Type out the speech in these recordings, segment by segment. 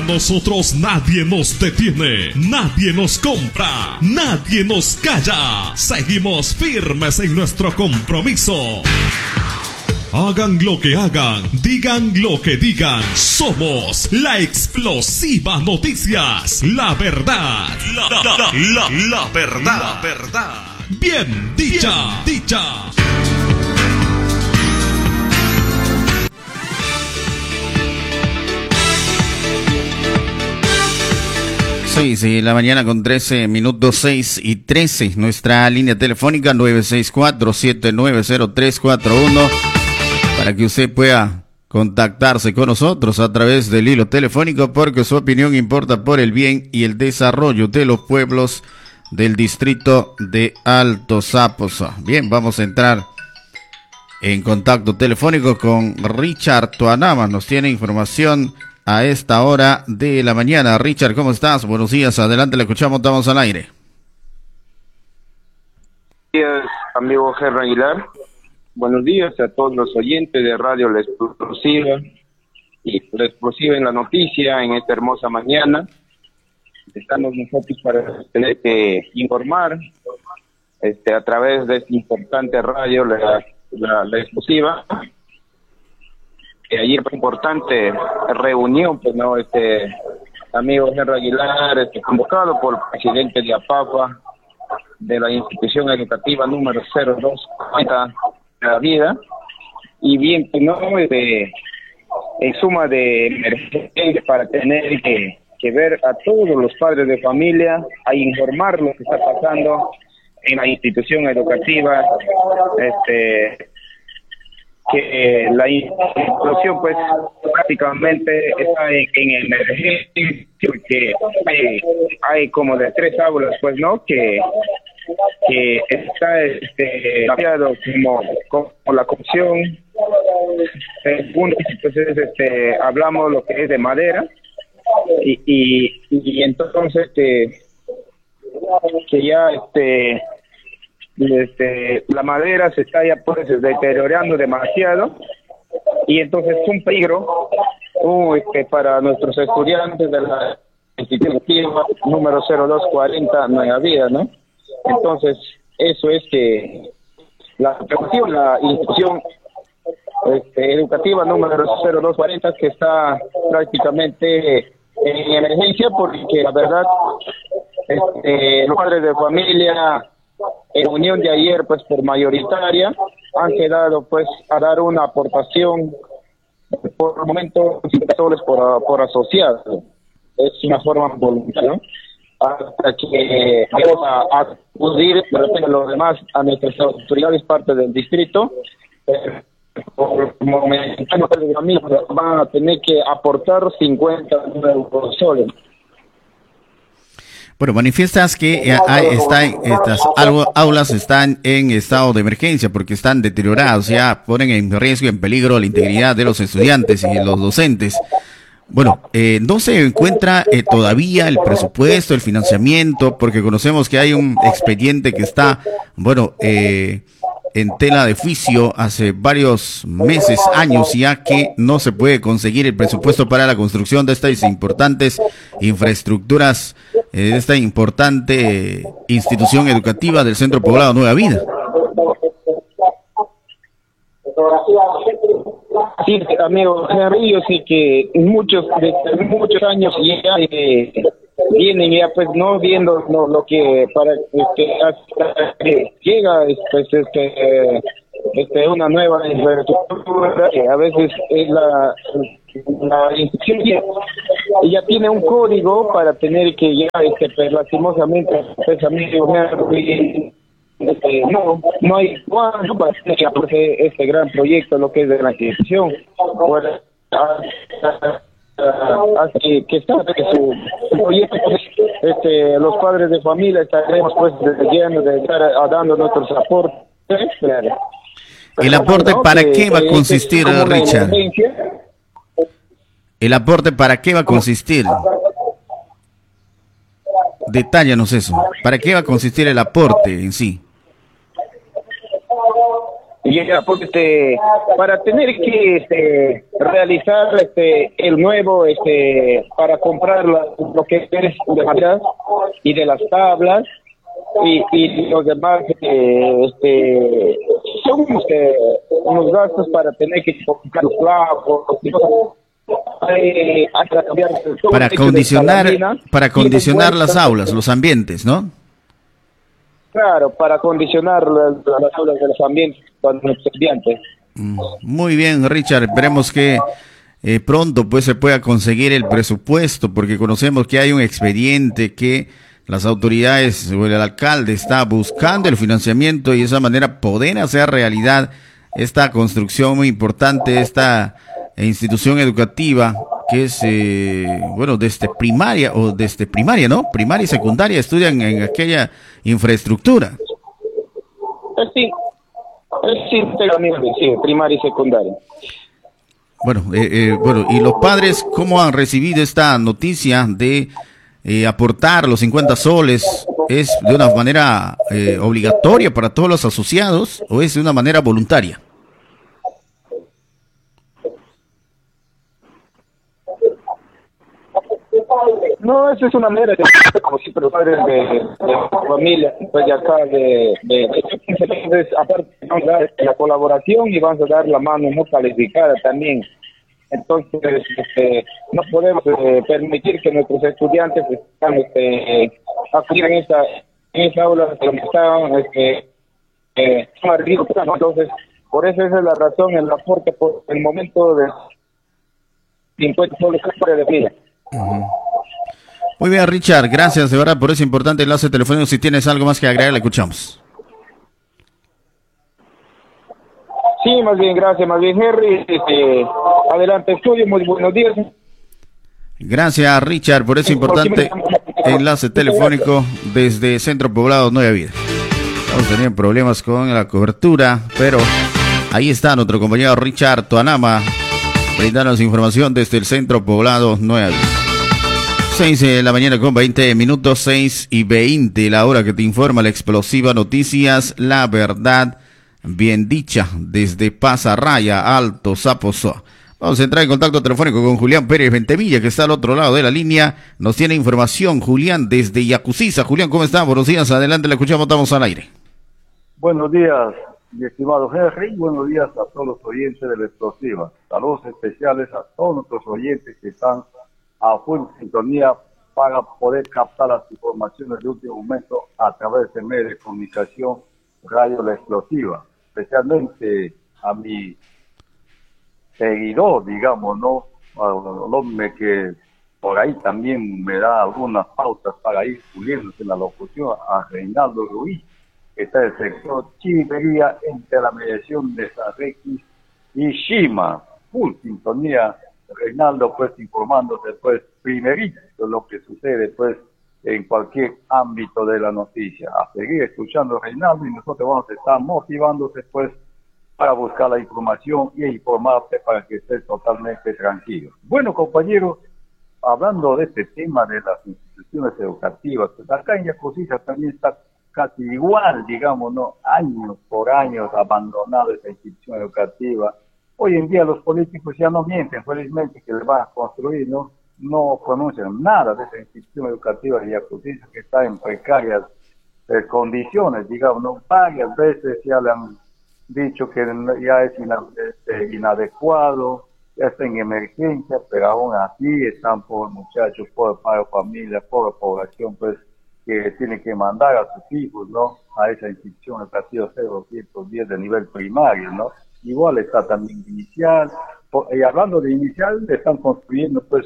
A nosotros nadie nos detiene, nadie nos compra, nadie nos calla. Seguimos firmes en nuestro compromiso. Hagan lo que hagan, digan lo que digan. Somos la explosiva noticias. La verdad, la verdad, la verdad. Bien dicha, dicha. 6 de la mañana con 13 minutos, 6 y 13. Nuestra línea telefónica 964-790341 para que usted pueda contactarse con nosotros a través del hilo telefónico, porque su opinión importa por el bien y el desarrollo de los pueblos del distrito de Alto Zaposo. Bien, vamos a entrar en contacto telefónico con Richard Tuanama. Nos tiene información a esta hora de la mañana. Richard, ¿cómo estás? Buenos días, adelante, le escuchamos, estamos al aire. Buenos días, amigo Gerra Aguilar. Buenos días a todos los oyentes de Radio La Explosiva y La Explosiva en la Noticia en esta hermosa mañana. Estamos nosotros para tener que informar a través de esta importante radio, la Explosiva. Ayer fue importante reunión, pues no, amigo Gerra Aguilar, convocado por el presidente de APAPA, de la institución educativa número 0240 de la vida, y bien, pues no, en suma de emergencia para tener que ver a todos los padres de familia, a informar lo que está pasando en la institución educativa, que la institución pues prácticamente está en emergencia, porque hay como de 3 aulas pues no que está cambiado como la corrupción. Entonces hablamos lo que es de madera y entonces que ya la madera se está ya pues deteriorando demasiado, y entonces es un peligro para nuestros estudiantes de la institución número 0240 Nueva Vida, ¿no? Entonces eso es que la institución educativa número 0240 que está prácticamente en emergencia, porque la verdad los padres de familia en reunión de ayer pues por mayoritaria han quedado pues a dar una aportación por el momento $50 por asociado. Es una forma voluntaria, ¿no? Hasta que vamos a acudir de repente los demás a nuestras autoridades parte del distrito, por el momento van a tener que aportar $50. Bueno, manifiestas que estas aulas están en estado de emergencia porque están deterioradas, ya ponen en riesgo y en peligro la integridad de los estudiantes y los docentes. Bueno, no se encuentra todavía el presupuesto, el financiamiento, porque conocemos que hay un expediente que está, en tela de juicio hace varios meses, años ya, que no se puede conseguir el presupuesto para la construcción de estas importantes infraestructuras, de esta importante institución educativa del Centro Poblado Nueva Vida. Sí, amigo Henry, yo sé que muchos años ya vienen ya pues no viendo lo que para hasta que llega pues una nueva infraestructura, que a veces es la institución ya tiene un código para tener que ya pues, lastimosamente pues amigo Henry, no hay cuándo para que aporte este gran proyecto, lo que es de la institución. Bueno, así que está que su proyecto, pues, los padres de familia estaremos pues llenos de estar dando nuestros aportes. ¿El aporte para qué va a consistir, Richard? ¿El aporte para qué va a consistir? Detállanos eso. ¿Para qué va a consistir el aporte en sí? Y ya, porque para tener que realizar el nuevo, para comprar lo que es de madera y de las tablas y los demás, son unos gastos para tener que comprar los clavos, para condicionar las aulas, los ambientes, ¿no? Claro, para condicionar las aulas de los ambientes para los estudiantes. Muy bien, Richard, esperemos que pronto pues se pueda conseguir el presupuesto, porque conocemos que hay un expediente que las autoridades o el alcalde está buscando el financiamiento y de esa manera poder hacer realidad esta construcción muy importante, esta institución educativa que es, desde primaria, ¿no? Primaria y secundaria estudian en aquella infraestructura. Sí, primaria y secundaria. Bueno, y los padres, ¿cómo han recibido esta noticia de aportar los 50 soles? ¿Es de una manera obligatoria para todos los asociados o es de una manera voluntaria? No, esa es una manera de, como siempre, los padres de familia, pues de acá, entonces, aparte, vamos a dar la colaboración y vamos a dar la mano muy calificada también. Entonces, no podemos permitir que nuestros estudiantes están acudir en esa aula donde están arriba, ¿no? Entonces, por eso esa es la razón, el aporte por el momento de 50 soles de vida. Muy bien, Richard, gracias de verdad por ese importante enlace telefónico. Si tienes algo más que agregar, le escuchamos. Sí, más bien, gracias, más bien, Henry. Adelante, estudio, muy buenos días. Gracias, Richard, por ese importante enlace telefónico desde Centro Poblado Nueva Vida. Estamos teniendo problemas con la cobertura, pero ahí está nuestro compañero Richard Tuanama brindándonos información desde el Centro Poblado Nueva Vida. 6 de la mañana con 20 minutos, 6:20, la hora que te informa la explosiva noticias, la verdad bien dicha, desde Pasarraya, Alto Saposoa. Vamos a entrar en contacto telefónico con Julián Pérez Ventemilla, que está al otro lado de la línea, nos tiene información. Julián, desde Yacusiza. Julián, ¿cómo está? Buenos días, adelante, le escuchamos, estamos al aire. Buenos días, mi estimado Henry, buenos días a todos los oyentes de la explosiva. Saludos especiales a todos nuestros oyentes que están a full sintonía para poder captar las informaciones de último momento a través de medios de comunicación Radio La Explosiva, especialmente a mi seguidor, digamos, ¿no? Al hombre que por ahí también me da algunas pautas para ir puliéndose en la locución, a Reinaldo Ruiz, que está en el sector Chivería entre la mediación de Sarrequis y Shima, full sintonía. Reinaldo, pues, informándose, pues, primerito de lo que sucede, pues, en cualquier ámbito de la noticia. A seguir escuchando a Reinaldo y nosotros vamos a estar motivándose, pues, para buscar la información y informarte para que estés totalmente tranquilo. Bueno, compañeros, hablando de este tema de las instituciones educativas, pues acá en Yacusiza también está casi igual, digamos, ¿no? Años por años abandonada esa institución educativa. Hoy en día los políticos ya no mienten, felizmente, que le van a construir, no pronuncian nada de esa institución educativa de Yacusiza, que está en precarias condiciones, digamos, ¿no? Varias veces ya le han dicho que ya es inadecuado, ya está en emergencia, pero aún así están por muchachos, por paro familia, por población, pues, que tiene que mandar a sus hijos, ¿no? A esa institución educativa 0-110 de nivel primario, ¿no? Igual está también inicial, y hablando de inicial, están construyendo pues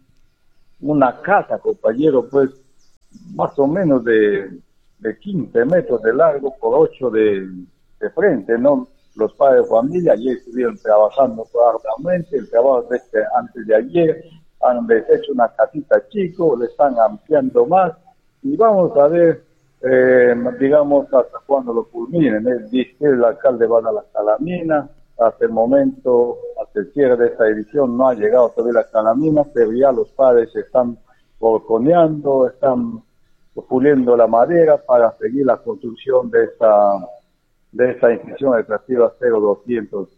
una casa, compañero, pues más o menos de 15 metros de largo por 8 de frente, ¿no? Los padres de familia ayer estuvieron trabajando arduamente, el trabajo antes de ayer, han deshecho una casita chico, le están ampliando más, y vamos a ver, digamos, hasta cuando lo culminen. Dice que el alcalde va a la calamina, hasta el momento, hasta el cierre de esta edición no ha llegado todavía la calamina, pero ya los padres están balconeando, están puliendo la madera para seguir la construcción de de esta institución educativa 0200,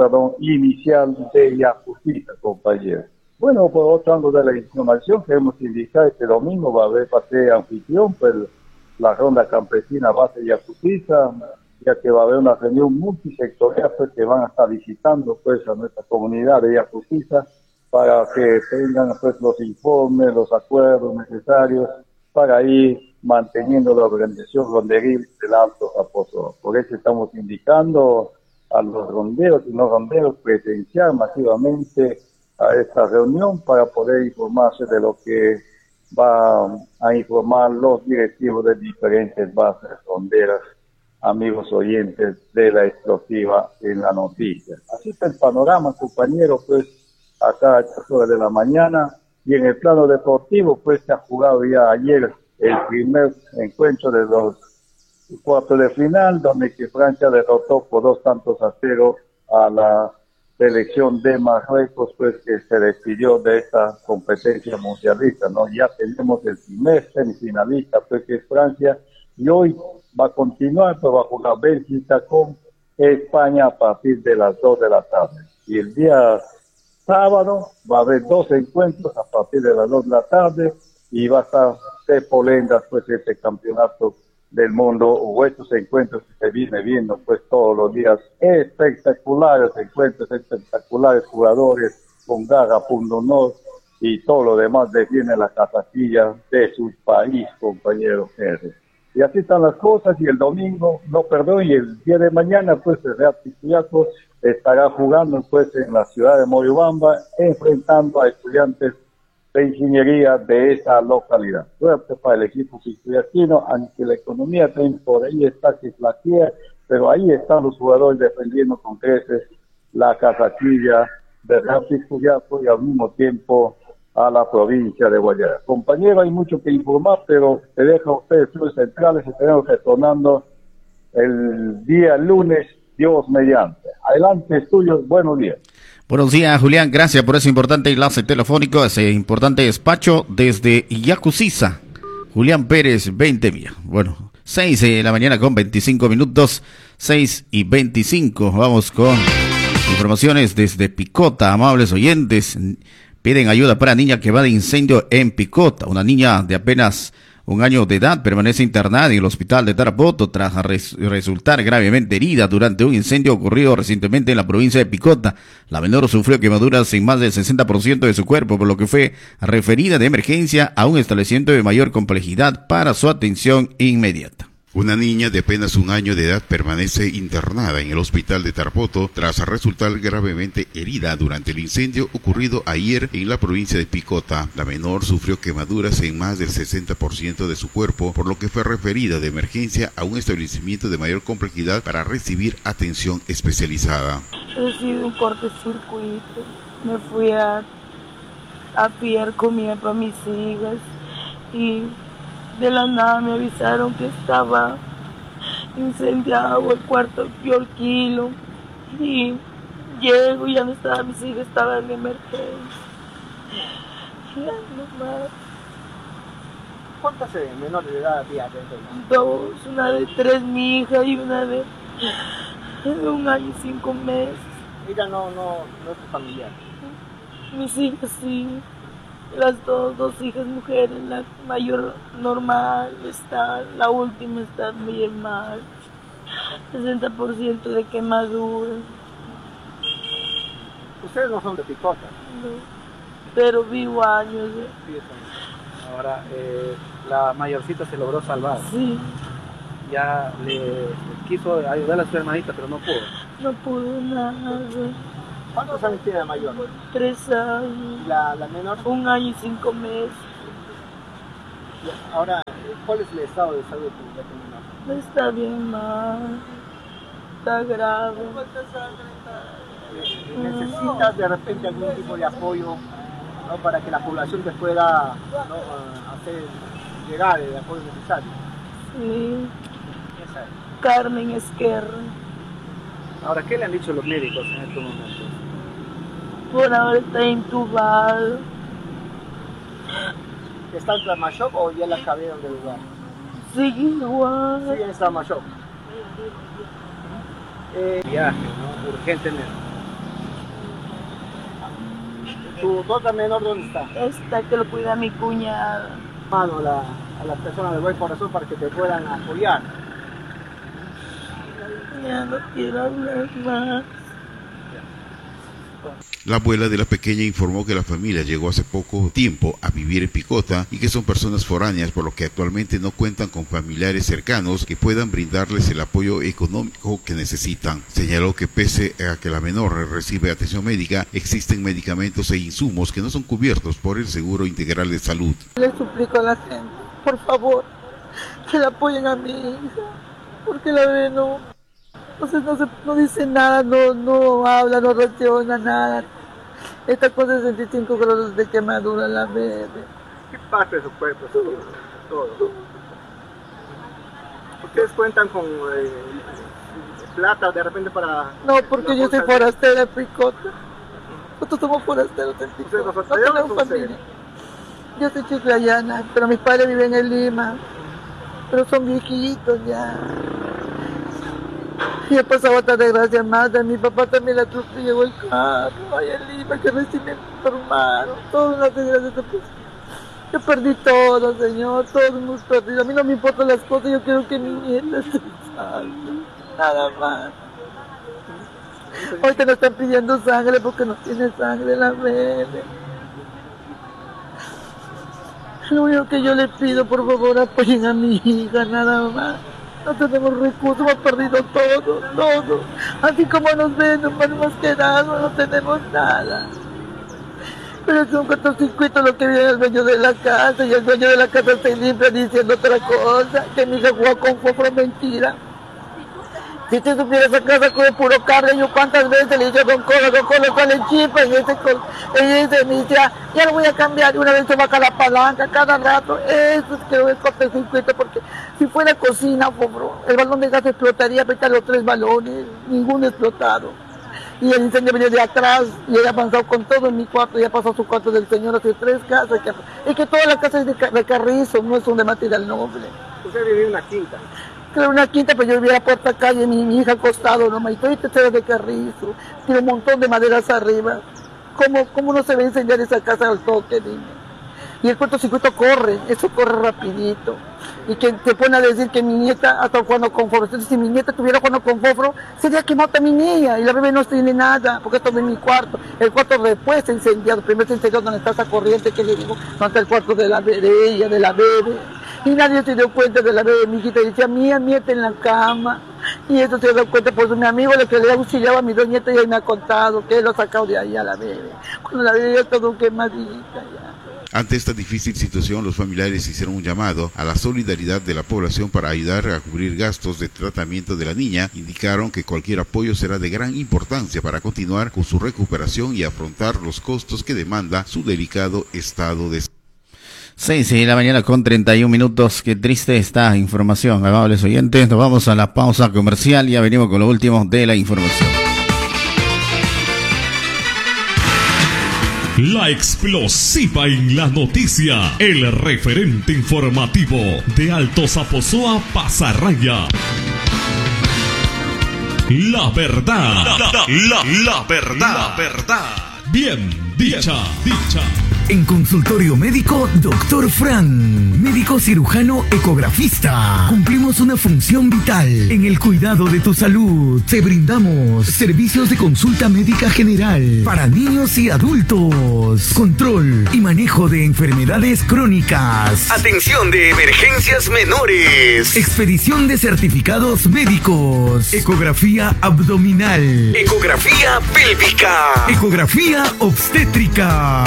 inicial de Yacuiza, compañeros. Bueno, por otro ángulo de la información, queremos indicar este domingo va a haber parte de anfitrión, pues la ronda campesina base de Yacuiza, ya que va a haber una reunión multisectorial pues, que van a estar visitando pues a nuestra comunidad de Yacuiza para que tengan pues los informes, los acuerdos necesarios para ir manteniendo la organización ronderil del Alto Raposo. Por eso estamos indicando a los ronderos y no ronderos presenciar masivamente a esta reunión para poder informarse de lo que va a informar los directivos de diferentes bases ronderas, amigos oyentes de la explosiva en la noticia. Así está el panorama, compañero, pues acá a estas horas de la mañana, y en el plano deportivo, pues se ha jugado ya ayer el primer encuentro de los cuartos de final, donde que Francia derrotó por 2-0 a la selección de Marruecos, pues que se despidió de esta competencia mundialista, ¿no? Ya tenemos el primer semifinalista, pues que es Francia, y hoy va a continuar, pues va a jugar Bélgica con España a partir de las 2 de la tarde. Y el día sábado va a haber 2 encuentros a partir de las 2 de la tarde, y va a estar de polendas, pues, este campeonato del mundo, o estos encuentros que se viene viendo, pues, todos los días, espectaculares encuentros, espectaculares jugadores, con garra, punto honor, y todo lo demás defiende la casacilla de su país, compañero Henry. Y así están las cosas, y el domingo, y el día de mañana, pues, el Real Pichiaco estará jugando, pues, en la ciudad de Moyobamba, enfrentando a estudiantes de ingeniería de esa localidad. Suerte para el equipo pichiatino, aunque la economía también por ahí está que flaquea, pero ahí están los jugadores defendiendo con creces la casachilla de Real Pichiaco y al mismo tiempo a la provincia de Guayana. Compañero, hay mucho que informar, pero te dejo a ustedes estudios centrales, estaremos retornando el día lunes, Dios mediante. Adelante, estudios, buenos días. Buenos días, Julián, gracias por ese importante enlace telefónico, ese importante despacho desde Yacuiza. Julián Pérez, 20 días. Bueno, 6 de la mañana con 25 minutos, 6:25. Vamos con informaciones desde Picota, amables oyentes. Piden ayuda para niña que va de incendio en Picota. Una niña de apenas 1 año de edad permanece internada en el hospital de Tarapoto tras resultar gravemente herida durante un incendio ocurrido recientemente en la provincia de Picota. La menor sufrió quemaduras en más del 60% de su cuerpo, por lo que fue referida de emergencia a un establecimiento de mayor complejidad para su atención inmediata. Una niña de apenas 1 año de edad permanece internada en el hospital de Tarapoto tras resultar gravemente herida durante el incendio ocurrido ayer en la provincia de Picota. La menor sufrió quemaduras en más del 60% de su cuerpo, por lo que fue referida de emergencia a un establecimiento de mayor complejidad para recibir atención especializada. Recibí un cortocircuito, me fui a pillar comida para mis hijas y de la nada me avisaron que estaba incendiado el cuarto Piolquilo y llego y ya no estaba, mis hijas estaban en emergencia. Ya no más. ¿Cuántas menores de edad había dentro? 2, una de 3 mi hija y una de 1 año y 5 meses. Ella no es tu familiar. Mis hijas sí. Las dos hijas mujeres, la mayor normal está, la última está bien mal, 60% de quemadura. Ustedes no son de Picota. No, pero vivo años. Ahora, la mayorcita se logró salvar. Sí. Ya le quiso ayudar a su hermanita, pero no pudo. No pudo nada. ¿Cuántos años tiene la mayor? 3 años. ¿La menor? 1 año y 5 meses. Ahora, ¿cuál es el estado de salud de tu menor? Está bien mal. Está grave. ¿Necesitas de repente algún tipo de apoyo, ¿no? Para que la población te pueda, ¿no? hacer llegar el apoyo necesario? Sí. Carmen Esquerra. Ahora, ¿qué le han dicho los médicos en estos momentos? Por ahora está intubado. ¿Está en plasma shock o ya la cambiaron de lugar? Sigue igual. Sí, en plasma shock. Viaje, ¿no? Urgentemente. ¿Tu otra menor dónde está? Está que lo cuida mi cuñada. Mano a las personas de buen corazón para que te puedan apoyar. Ya no quiero hablar más. La abuela de la pequeña informó que la familia llegó hace poco tiempo a vivir en Picota y que son personas foráneas, por lo que actualmente no cuentan con familiares cercanos que puedan brindarles el apoyo económico que necesitan. Señaló que pese a que la menor recibe atención médica, existen medicamentos e insumos que no son cubiertos por el Seguro Integral de Salud. Le suplico a la gente, por favor, que la apoyen a mi hija, porque la bebé no dice nada, no habla, no reacciona nada. Está con 65 grados de quemadura la bebé. ¿Qué parte de su cuerpo? Todo. ¿Ustedes cuentan con plata de repente para...? No, porque yo soy forastera de Picota. Nosotros somos forasteros en Picota. No tenemos familia. Yo soy chiclayana, pero mis padres viven en Lima. Pero son viejitos ya. Y he pasado otra desgracia más, de mi papá también la atropelló el carro, ay en Lima, que recién me enfermaron, todas las desgracias. Yo perdí todo, señor, todo hemos perdido. A mí no me importan las cosas, yo quiero que mi nieta esté salva, nada más. Ahorita nos están pidiendo sangre porque no tiene sangre la bebé. Lo único que yo le pido, por favor, apoyen a mi hija, nada más. No tenemos recursos, hemos perdido todo. Así como nos ven, nos hemos quedado, no tenemos nada. Pero es un cortocircuito lo que viene el dueño de la casa, y el dueño de la casa se limpia diciendo otra cosa, que mi hija jugó con fósforo, mentira. Si usted supiera esa casa con el puro carne, yo cuántas veces le dije don Colo, con el chip en ese me decía, ya lo voy a cambiar, y una vez se baja la palanca cada rato. Eso es que es cortocircuito, porque si fuera cocina, el balón de gas explotaría, pero los 3 balones, ninguno explotado. Y el incendio venía de atrás, y él ha avanzado con todo en mi cuarto, y ha pasado su cuarto del señor hace 3 casas. Es que toda la casa es de carrizo, no es un de material noble. Usted vive en una quinta. Claro, una quinta, pero yo vivía a la puerta calle, mi hija acostado nomás, y todo este era de carrizo, tiene un montón de maderas arriba. ¿Cómo no se va a incendiar esa casa al toque, dime? Y el cortocircuito corre, eso corre rapidito. Y que te pone a decir que mi nieta ha estado jugando con fósforo. Entonces, si mi nieta estuviera jugando con fósforo, sería quemado a mi niña, y la bebé no tiene nada, porque esto es mi cuarto. El cuarto después se incendiado, primero se incendió donde está esa corriente que le digo, donde está el cuarto de la bebé, de la bebé. Y nadie se dio cuenta de la bebé, mi hijita decía, mía, está en la cama. Y eso se dio cuenta por mi amigo, el que le auxiliaba a mi dos nietas, y él me ha contado que él lo ha sacado de ahí a la bebé. Cuando la bebé ya todo quemadita ya. Ante esta difícil situación, los familiares hicieron un llamado a la solidaridad de la población para ayudar a cubrir gastos de tratamiento de la niña. Indicaron que cualquier apoyo será de gran importancia para continuar con su recuperación y afrontar los costos que demanda su delicado estado de salud. 6 de la mañana con 31 minutos. Qué triste esta información, amables oyentes. Nos vamos a la pausa comercial y ya venimos con lo último de la información. La explosiva en la noticia, el referente informativo de Alto Zaposoa Pasarraya. La verdad, la verdad, bien dicha. En consultorio médico, Dr. Fran, médico cirujano ecografista. Cumplimos una función vital en el cuidado de tu salud. Te brindamos servicios de consulta médica general para niños y adultos, control y manejo de enfermedades crónicas, atención de emergencias menores, expedición de certificados médicos, ecografía abdominal, ecografía pélvica, ecografía obstétrica.